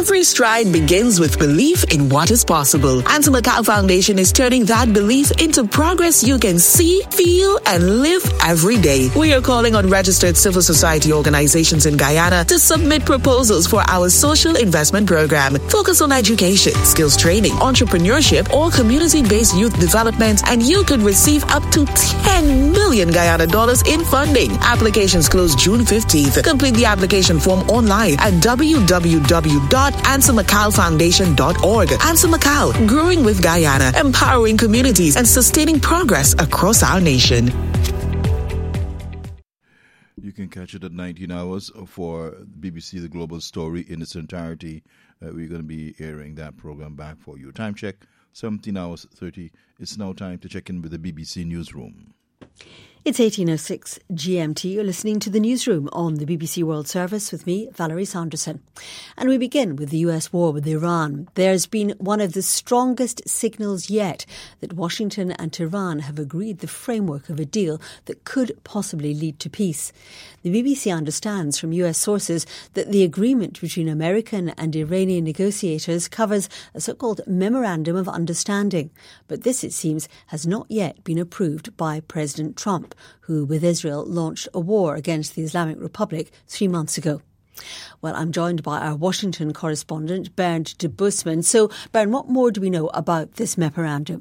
Every stride begins with belief in what is possible. Anson McCall Foundation is turning that belief into progress you can see, feel, and live every day. We are calling on registered civil society organizations in Guyana to submit proposals for our social investment program. Focus on education, skills training, entrepreneurship, or community-based youth development, and you could receive up to 10 million Guyana dollars in funding. Applications close June 15th. Complete the application form online at www.ansonmccallfoundation.org. Anson McCall, growing with Guyana, empowering communities and sustaining progress across our nation. You can catch it at 19 hours for BBC The Global Story in its entirety. We're going to be airing that program back for you. Time check, 17 hours 30. It's now time to check in with the BBC Newsroom. It's 18:06 GMT. You're listening to the Newsroom on the BBC World Service with me, Valerie Sanderson. And we begin with the US war with Iran. There's been one of the strongest signals yet that Washington and Tehran have agreed the framework of a deal that could possibly lead to peace. The BBC understands from US sources that the agreement between American and Iranian negotiators covers a so-called Memorandum of Understanding. But this, it seems, has not yet been approved by President Trump, who, with Israel, launched a war against the Islamic Republic 3 months ago. Well, I'm joined by our Washington correspondent, Bernd de Busman. So, Bernd, what more do we know about this memorandum?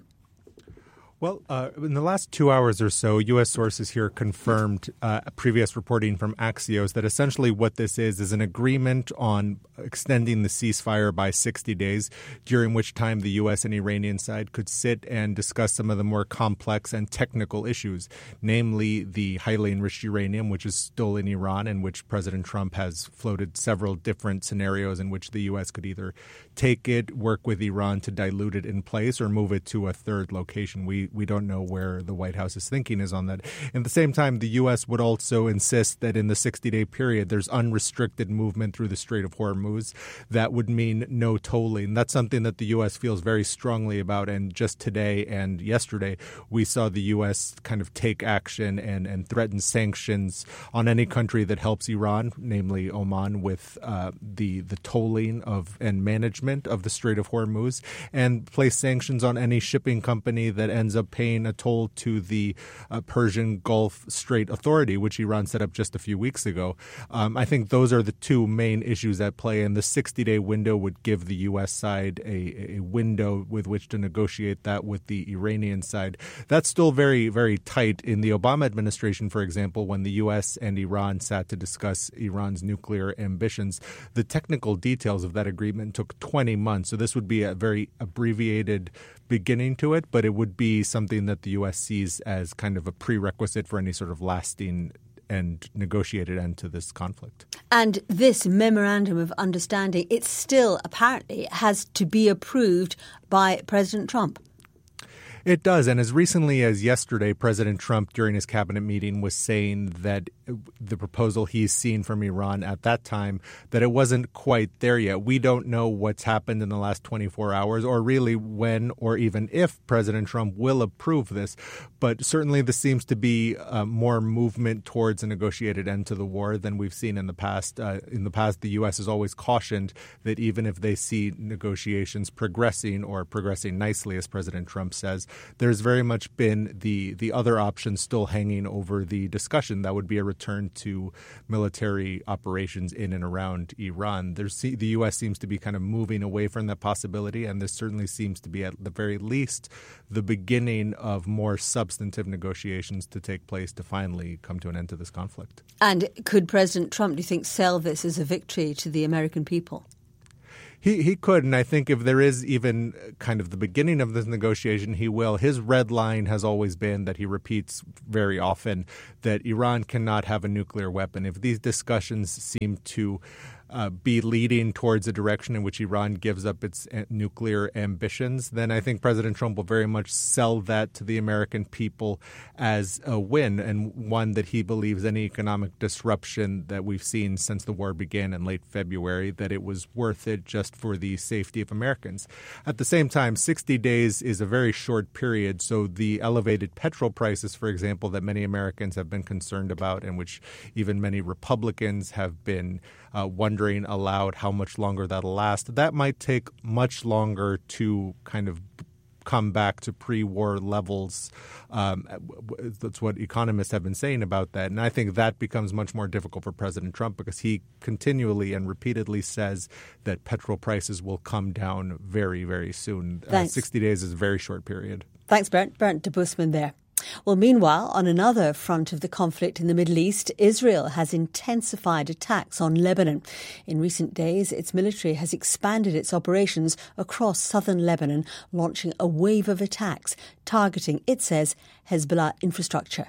Well, in the last 2 hours or so, U.S. sources here confirmed previous reporting from Axios that essentially what this is an agreement on extending the ceasefire by 60 days, during which time the U.S. and Iranian side could sit and discuss some of the more complex and technical issues, namely the highly enriched uranium, which is still in Iran, and which President Trump has floated several different scenarios in which the U.S. could either take it, work with Iran to dilute it in place, or move it to a third location. We don't know where the White House's thinking is on that. At the same time, the U.S. would also insist that in the 60-day period, there's unrestricted movement through the Strait of Hormuz. That would mean no tolling. That's something that the U.S. feels very strongly about. And just today and yesterday, we saw the U.S. kind of take action and threaten sanctions on any country that helps Iran, namely Oman, with the tolling of and management of the Strait of Hormuz, and place sanctions on any shipping company that ends up paying a toll to the Persian Gulf Strait Authority, which Iran set up just a few weeks ago. I think those are the two main issues at play, and the 60-day window would give the U.S. side a window with which to negotiate that with the Iranian side. That's still very, very tight. In the Obama administration, for example, when the U.S. and Iran sat to discuss Iran's nuclear ambitions, the technical details of that agreement took 20 months. So this would be a very abbreviated beginning to it, but it would be something that the U.S. sees as kind of a prerequisite for any sort of lasting and negotiated end to this conflict. And this Memorandum of Understanding, it still apparently has to be approved by President Trump. It does. And as recently as yesterday, President Trump, during his cabinet meeting, was saying that the proposal he's seen from Iran at that time, that it wasn't quite there yet. We don't know what's happened in the last 24 hours or really when or even if President Trump will approve this. But certainly this seems to be more movement towards a negotiated end to the war than we've seen in the past. In the past, the U.S. has always cautioned that even if they see negotiations progressing or progressing nicely, as President Trump says, there's very much been the other option still hanging over the discussion. That would be a return to military operations in and around Iran. The U.S. seems to be kind of moving away from that possibility, and this certainly seems to be, at the very least, the beginning of more substantive negotiations to take place to finally come to an end to this conflict. And could President Trump, do you think, sell this as a victory to the American people? He could, and I think if there is even kind of the beginning of this negotiation, he will. His red line has always been that he repeats very often that Iran cannot have a nuclear weapon. If these discussions seem to be leading towards a direction in which Iran gives up its nuclear ambitions, then I think President Trump will very much sell that to the American people as a win, and one that he believes any economic disruption that we've seen since the war began in late February, that it was worth it just for the safety of Americans. At the same time, 60 days is a very short period, so the elevated petrol prices, for example, that many Americans have been concerned about and which even many Republicans have been wondering aloud how much longer that'll last. That might take much longer to kind of come back to pre-war levels. That's what economists have been saying about that. And I think that becomes much more difficult for President Trump because he continually and repeatedly says that petrol prices will come down very, very soon. 60 days is a very short period. Thanks, Bernd. Bernd de Busman there. Well, meanwhile, on another front of the conflict in the Middle East, Israel has intensified attacks on Lebanon. In recent days, its military has expanded its operations across southern Lebanon, launching a wave of attacks targeting, it says, Hezbollah infrastructure.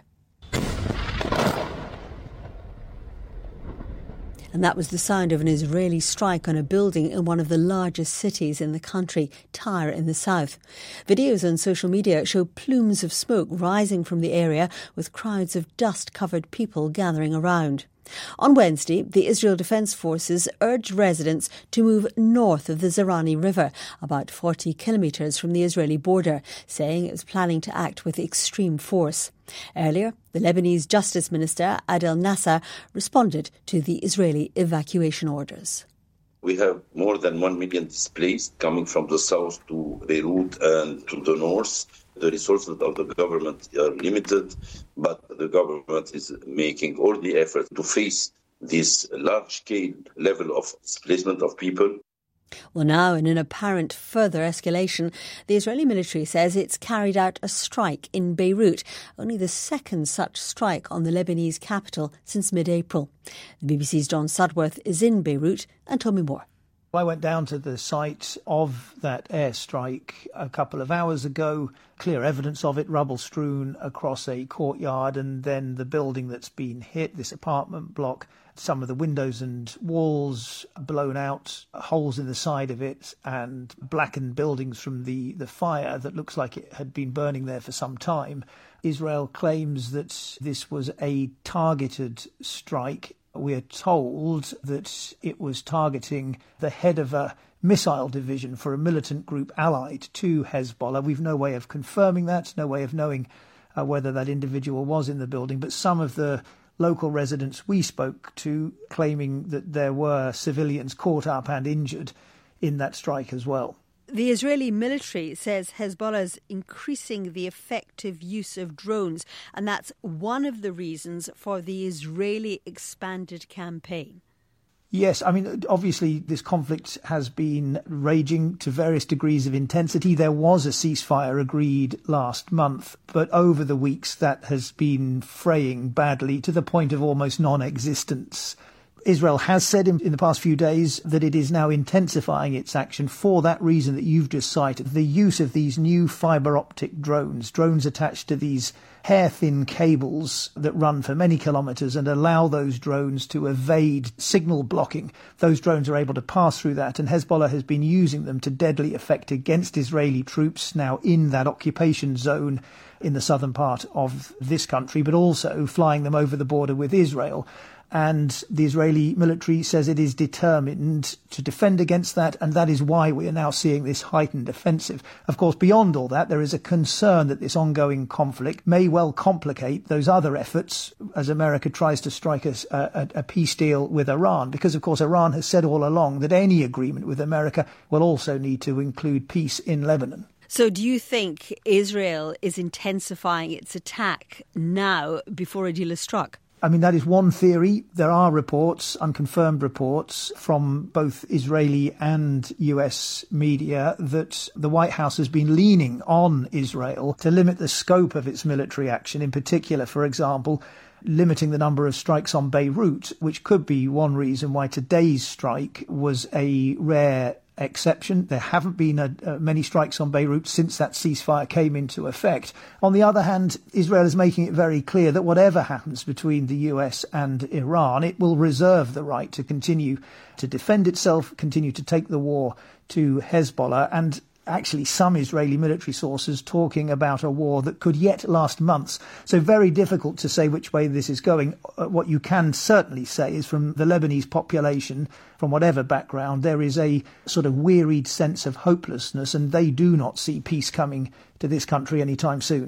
And that was the sound of an Israeli strike on a building in one of the largest cities in the country, Tyre in the south. Videos on social media show plumes of smoke rising from the area with crowds of dust-covered people gathering around. On Wednesday, the Israel Defense Forces urged residents to move north of the Zerani River, about 40 kilometres from the Israeli border, saying it was planning to act with extreme force. Earlier, the Lebanese Justice Minister, Adel Nasser, responded to the Israeli evacuation orders. We have more than 1 million displaced coming from the south to Beirut and to the north. The resources of the government are limited, but the government is making all the efforts to face this large-scale level of displacement of people. Well, now, in an apparent further escalation, the Israeli military says it's carried out a strike in Beirut, only the second such strike on the Lebanese capital since mid-April. The BBC's John Sudworth is in Beirut and told me more. I went down to the site of that airstrike a couple of hours ago. Clear evidence of it, rubble strewn across a courtyard, and then the building that's been hit, this apartment block, some of the windows and walls blown out, holes in the side of it, and blackened buildings from the fire that looks like it had been burning there for some time. Israel claims that this was a targeted strike. We are told that it was targeting the head of a missile division for a militant group allied to Hezbollah. We've no way of confirming that, no way of knowing whether that individual was in the building, but some of the local residents we spoke to claiming that there were civilians caught up and injured in that strike as well. The Israeli military says Hezbollah is increasing the effective use of drones, and that's one of the reasons for the Israeli expanded campaign. Yes, I mean, obviously this conflict has been raging to various degrees of intensity. There was a ceasefire agreed last month, but over the weeks that has been fraying badly to the point of almost non-existence. Israel has said in the past few days that it is now intensifying its action for that reason that you've just cited, the use of these new fibre optic drones attached to these hair-thin cables that run for many kilometres and allow those drones to evade signal blocking. Those drones are able to pass through that, and Hezbollah has been using them to deadly effect against Israeli troops now in that occupation zone in the southern part of this country, but also flying them over the border with Israel. And the Israeli military says it is determined to defend against that, and that is why we are now seeing this heightened offensive. Of course, beyond all that, there is a concern that this ongoing conflict may well complicate those other efforts as America tries to strike a peace deal with Iran, because, of course, Iran has said all along that any agreement with America will also need to include peace in Lebanon. So do you think Israel is intensifying its attack now before a deal is struck? I mean, that is one theory. There are reports, unconfirmed reports, from both Israeli and US media that the White House has been leaning on Israel to limit the scope of its military action, in particular, for example, limiting the number of strikes on Beirut, which could be one reason why today's strike was a rare exception. There haven't been many strikes on Beirut since that ceasefire came into effect. On the other hand, Israel is making it very clear that whatever happens between the US and Iran, it will reserve the right to continue to defend itself, continue to take the war to Hezbollah, and actually some Israeli military sources talking about a war that could yet last months. So very difficult to say which way this is going. What you can certainly say is from the Lebanese population, from whatever background, there is a sort of wearied sense of hopelessness, and they do not see peace coming to this country anytime soon.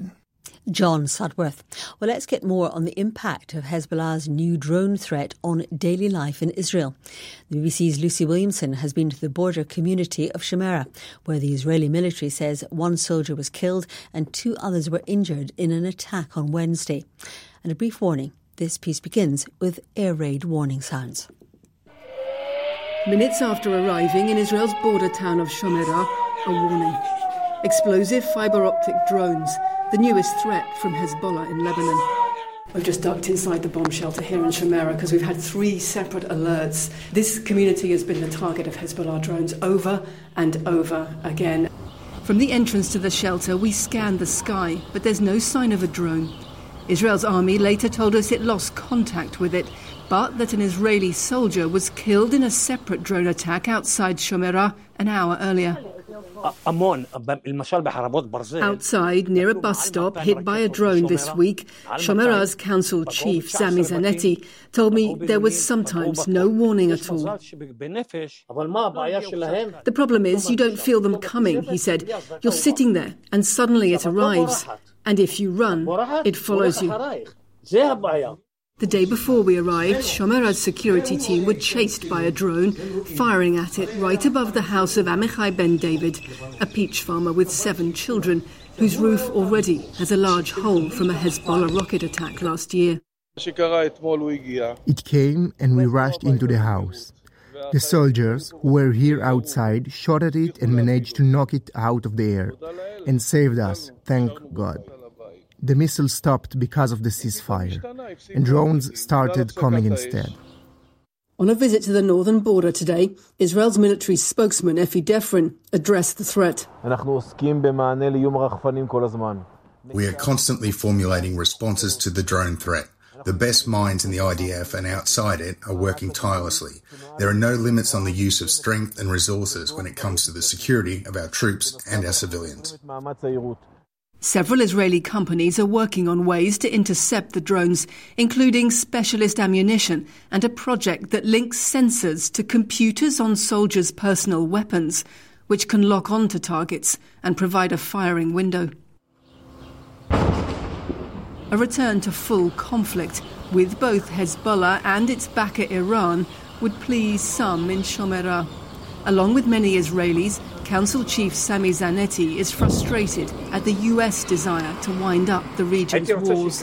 John Sudworth. Well, let's get more on the impact of Hezbollah's new drone threat on daily life in Israel. The BBC's Lucy Williamson has been to the border community of Shamera, where the Israeli military says one soldier was killed and 2 others were injured in an attack on Wednesday. And a brief warning, this piece begins with air raid warning sounds. Minutes after arriving in Israel's border town of Shamera, a warning. Explosive fibre-optic drones, the newest threat from Hezbollah in Lebanon. We've just ducked inside the bomb shelter here in Shamera because we've had 3 separate alerts. This community has been the target of Hezbollah drones over and over again. From the entrance to the shelter, we scanned the sky, but there's no sign of a drone. Israel's army later told us it lost contact with it, but that an Israeli soldier was killed in a separate drone attack outside Shamera an hour earlier. Outside, near a bus stop hit by a drone this week, Shamera's council chief, Sami Zanetti, told me there was sometimes no warning at all. The problem is you don't feel them coming, he said. You're sitting there and suddenly it arrives. And if you run, it follows you. The day before we arrived, Shamera's security team were chased by a drone, firing at it right above the house of Amichai Ben David, a peach farmer with 7 children, whose roof already has a large hole from a Hezbollah rocket attack last year. It came and we rushed into the house. The soldiers who were here outside shot at it and managed to knock it out of the air and saved us, thank God. The missiles stopped because of the ceasefire, and drones started coming instead. On a visit to the northern border today, Israel's military spokesman, Efi Defrin, addressed the threat. We are constantly formulating responses to the drone threat. The best minds in the IDF and outside it are working tirelessly. There are no limits on the use of strength and resources when it comes to the security of our troops and our civilians. Several Israeli companies are working on ways to intercept the drones, including specialist ammunition and a project that links sensors to computers on soldiers' personal weapons, which can lock onto targets and provide a firing window. A return to full conflict with both Hezbollah and its backer Iran would please some in Shamera. Along with many Israelis, Council Chief Sami Zanetti is frustrated at the US desire to wind up the region's wars.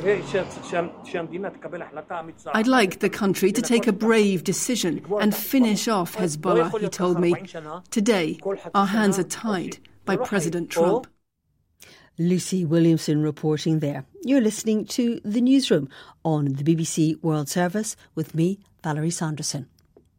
I'd like the country to take a brave decision and finish off Hezbollah, he told me. Today, our hands are tied by President Trump. Lucy Williamson reporting there. You're listening to The Newsroom on the BBC World Service with me, Valerie Sanderson.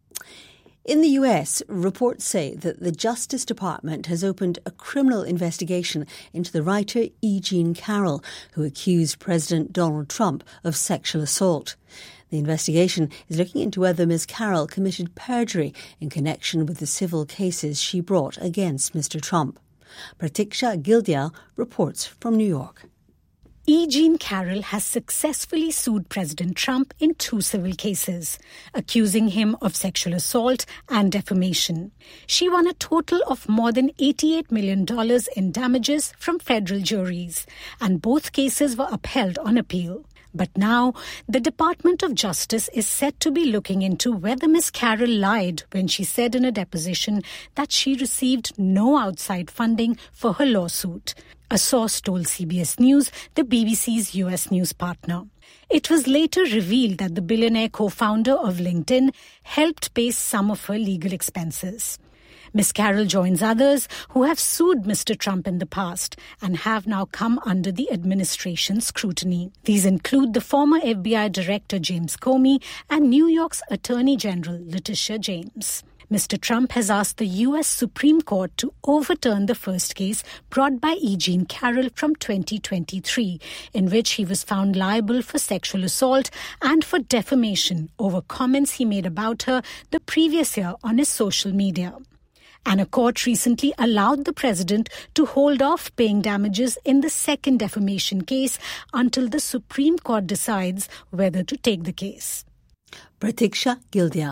In the US, reports say that the Justice Department has opened a criminal investigation into the writer E. Jean Carroll, who accused President Donald Trump of sexual assault. The investigation is looking into whether Ms. Carroll committed perjury in connection with the civil cases she brought against Mr. Trump. Pratiksha Gildial reports from New York. E. Jean Carroll has successfully sued President Trump in 2 civil cases, accusing him of sexual assault and defamation. She won a total of more than $88 million in damages from federal juries, and both cases were upheld on appeal. But now, the Department of Justice is set to be looking into whether Ms. Carroll lied when she said in a deposition that she received no outside funding for her lawsuit. A source told CBS News, the BBC's US news partner. It was later revealed that the billionaire co-founder of LinkedIn helped pay some of her legal expenses. Ms. Carroll joins others who have sued Mr. Trump in the past and have now come under the administration's scrutiny. These include the former FBI Director James Comey and New York's Attorney General Letitia James. Mr. Trump has asked the U.S. Supreme Court to overturn the first case brought by E. Jean Carroll from 2023, in which he was found liable for sexual assault and for defamation over comments he made about her the previous year on his social media. And a court recently allowed the president to hold off paying damages in the second defamation case until the Supreme Court decides whether to take the case. Pratiksha Gildial.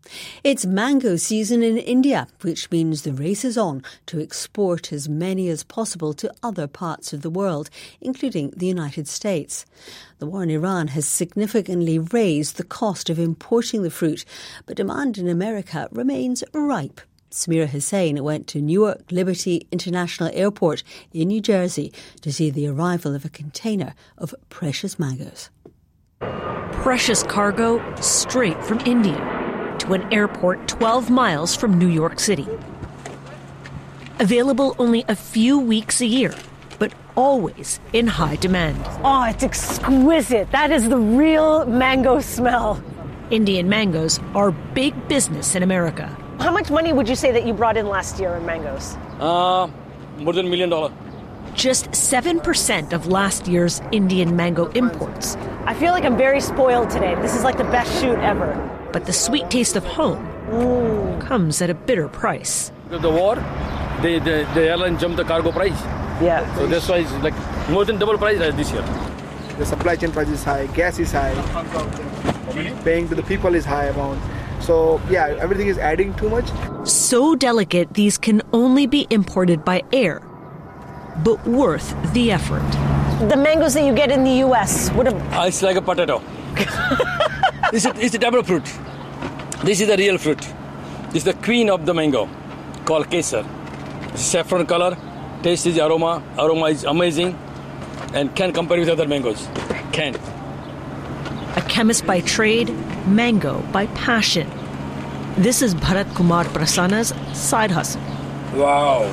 It's mango season in India, which means the race is on to export as many as possible to other parts of the world, including the United States. The war in Iran has significantly raised the cost of importing the fruit, but demand in America remains ripe. Samira Hussain went to Newark Liberty International Airport in New Jersey to see the arrival of a container of precious mangoes. Precious cargo straight from India to an airport 12 miles from New York City. Available only a few weeks a year, but always in high demand. Oh, it's exquisite. That is the real mango smell. Indian mangoes are big business in America. How much money would you say that you brought in last year in mangoes? More than $1 million. Just 7% of last year's Indian mango imports. I feel like I'm very spoiled today. This is like the best shoot ever. But the sweet taste of home comes at a bitter price. The war, the airline jumped the cargo price. Yeah. So that's why it's like more than double price this year. The supply chain price is high, gas is high, paying to the people is high amount. So yeah, everything is adding too much. So delicate, these can only be imported by air, but worth the effort. The mangoes that you get in the U.S. would have... It's like a potato. It's a double fruit. This is the real fruit. This is the queen of the mango, called Kesar. It's saffron color, taste is aroma. Aroma is amazing and can't compare with other mangoes. Can't. A chemist by trade, mango by passion. This is Bharat Kumar Prasanna's side hustle. Wow.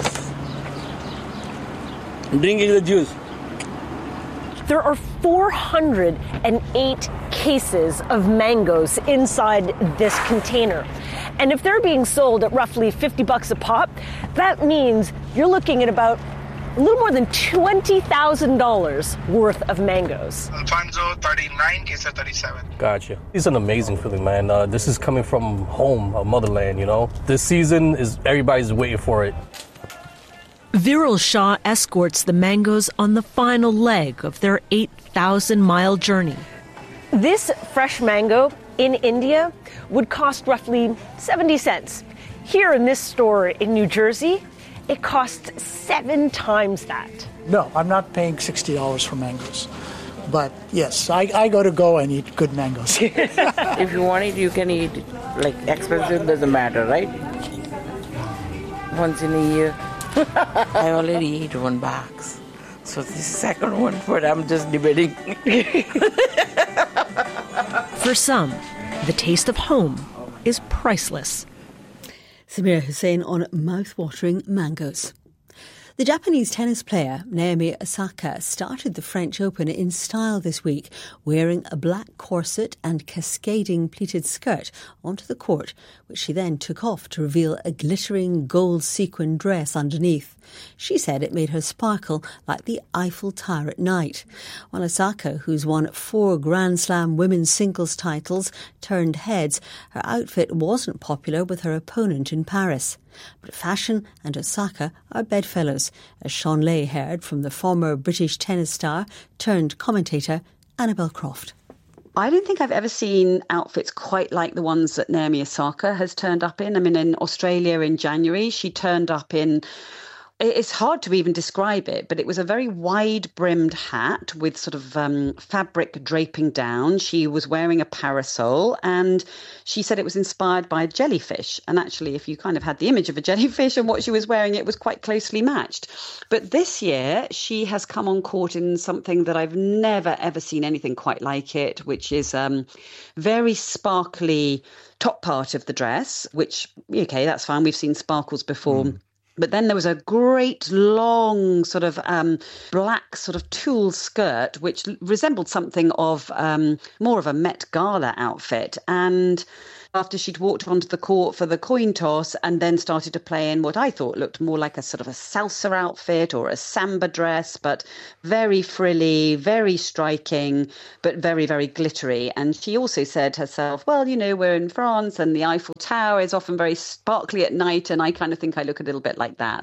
Drinking the juice. There are 408 cases of mangoes inside this container. And if they're being sold at roughly $50 a pop, that means you're looking at about a little more than $20,000 worth of mangoes. Alfonso 39, Kesar 37. Gotcha. It's an amazing feeling, man. This is coming from home, motherland, you know. This season is everybody's waiting for it. Viral Shah escorts the mangoes on the final leg of their 8,000-mile journey. This fresh mango in India would cost roughly 70 cents. Here in this store in New Jersey, it costs 7 times that. No, I'm not paying $60 for mangoes. But yes, I go to Goa and eat good mangoes. If you want it, you can eat it. Like, expensive doesn't matter, right? Once in a year. I already ate 1 box. So this is the second one, but I'm just debating. For some, the taste of home is priceless. Samira Hussain on mouth-watering mangoes. The Japanese tennis player Naomi Osaka started the French Open in style this week, wearing a black corset and cascading pleated skirt onto the court, which she then took off to reveal a glittering gold sequin dress underneath. She said it made her sparkle like the Eiffel Tower at night. While Osaka, who's won 4 Grand Slam women's singles titles, turned heads, her outfit wasn't popular with her opponent in Paris. But fashion and Osaka are bedfellows, as Sean Lay heard from the former British tennis star turned commentator Annabel Croft. I don't think I've ever seen outfits quite like the ones that Naomi Osaka has turned up in. I mean, in Australia in January, she turned up in... It's hard to even describe it, but it was a very wide-brimmed hat with sort of fabric draping down. She was wearing a parasol, and she said it was inspired by a jellyfish. And actually, if you kind of had the image of a jellyfish and what she was wearing, it was quite closely matched. But this year, she has come on court in something that I've never, ever seen anything quite like it, which is very sparkly top part of the dress, which, okay, that's fine. We've seen sparkles before. But then there was a great long sort of black sort of tulle skirt, which resembled something of more of a Met Gala outfit. And after she'd walked onto the court for the coin toss and then started to play in what I thought looked more like a sort of a salsa outfit or a samba dress, but very frilly, very striking, but very, very glittery. And she also said herself, well, you know, we're in France and the Eiffel Tower is often very sparkly at night, and I kind of think I look a little bit like that.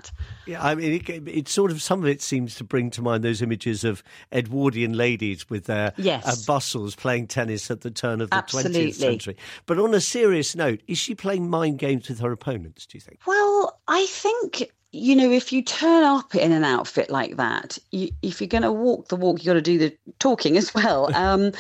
Yeah, I mean, it sort of, some of it seems to bring to mind those images of Edwardian ladies with their bustles playing tennis at the turn of the 20th century. But on a serious note, is she playing mind games with her opponents, do you think? Well, I think, you know, if you turn up in an outfit like that, if you're going to walk the walk, you've got to do the talking as well.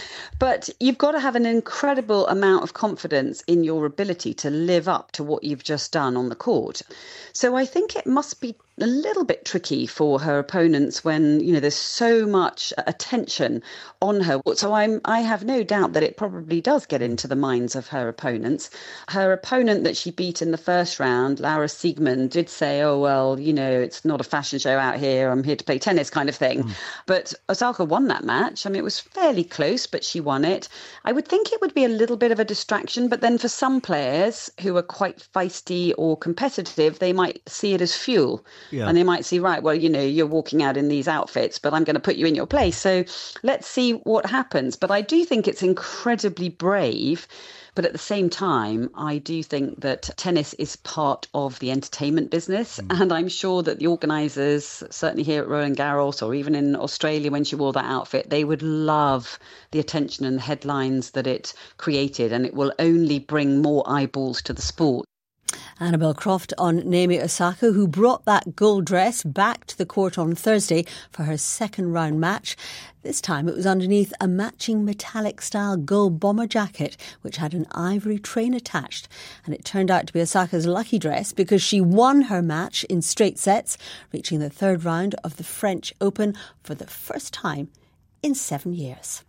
But you've got to have an incredible amount of confidence in your ability to live up to what you've just done on the court. So I think it must be a little bit tricky for her opponents when, you know, there's so much attention on her. So I have no doubt that it probably does get into the minds of her opponents. Her opponent that she beat in the first round, Laura Siegemund, did say, oh, well, you know, it's not a fashion show out here. I'm here to play tennis kind of thing. But Osaka won that match. I mean, it was fairly close, but she won it. I would think it would be a little bit of a distraction. But then for some players who are quite feisty or competitive, they might see it as fuel. Yeah. And they might see, right, well, you know, you're walking out in these outfits, but I'm going to put you in your place. So let's see what happens. But I do think it's incredibly brave. But at the same time, I do think that tennis is part of the entertainment business. And I'm sure that the organisers, certainly here at Roland Garros or even in Australia when she wore that outfit, they would love the attention and the headlines that it created. And it will only bring more eyeballs to the sport. Annabel Croft on Naomi Osaka, who brought that gold dress back to the court on Thursday for her second round match. This time it was underneath a matching metallic style gold bomber jacket, which had an ivory train attached. And it turned out to be Osaka's lucky dress because she won her match in straight sets, reaching the third round of the French Open for the first time in 7 years.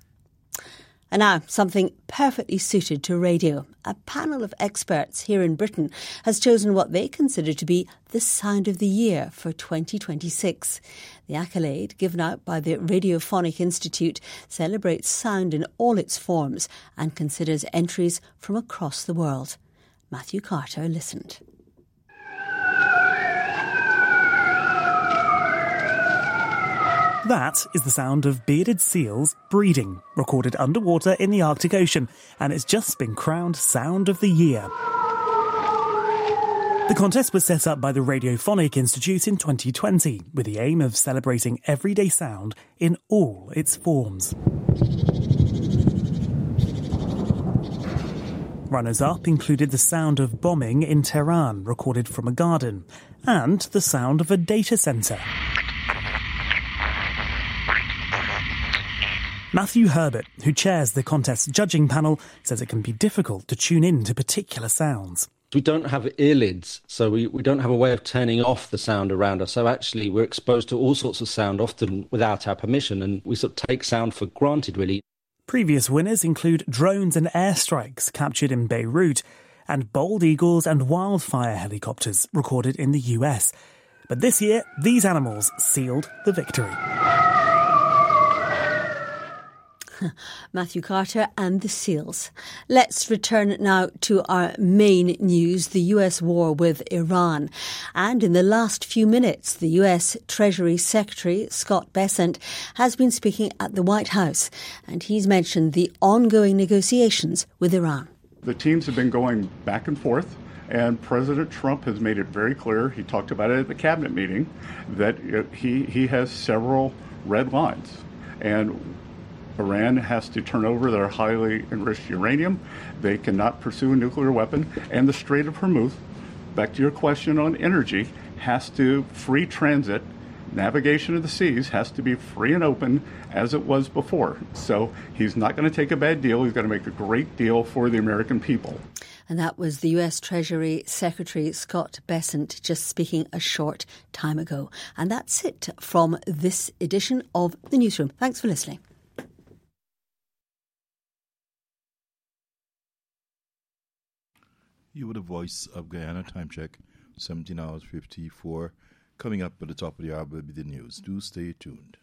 And now, something perfectly suited to radio. A panel of experts here in Britain has chosen what they consider to be the sound of the year for 2026. The accolade, given out by the Radiophonic Institute, celebrates sound in all its forms and considers entries from across the world. Matthew Carter listened. That is the sound of bearded seals breeding, recorded underwater in the Arctic Ocean, and it's just been crowned Sound of the Year. The contest was set up by the Radiophonic Institute in 2020, with the aim of celebrating everyday sound in all its forms. Runners-up included the sound of bombing in Tehran, recorded from a garden, and the sound of a data centre. Matthew Herbert, who chairs the contest's judging panel, says it can be difficult to tune in to particular sounds. We don't have earlids, so we don't have a way of turning off the sound around us. So actually we're exposed to all sorts of sound, often without our permission, and we sort of take sound for granted, really. Previous winners include drones and airstrikes captured in Beirut, and bald eagles and wildfire helicopters recorded in the US. But this year, these animals sealed the victory. Matthew Carter and the seals. Let's return now to our main news, the US war with Iran. And in the last few minutes, the US Treasury Secretary, Scott Bessent, has been speaking at the White House, and he's mentioned the ongoing negotiations with Iran. The teams have been going back and forth, and President Trump has made it very clear, he talked about it at the cabinet meeting, that he has several red lines. And Iran has to turn over their highly enriched uranium. They cannot pursue a nuclear weapon. And the Strait of Hormuz, back to your question on energy, has to free transit. Navigation of the seas has to be free and open as it was before. So he's not going to take a bad deal. He's going to make a great deal for the American people. And that was the US Treasury Secretary Scott Bessent just speaking a short time ago. And that's it from this edition of The Newsroom. Thanks for listening. You were the voice of Guyana. Time check, 17 hours 54. Coming up at the top of the hour will be the news. Do stay tuned.